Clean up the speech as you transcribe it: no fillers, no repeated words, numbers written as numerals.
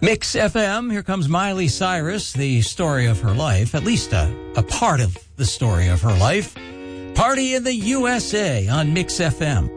Mix FM, here comes Miley Cyrus, the story of her life, at least a part of the story of her life. Party in the USA on Mix FM.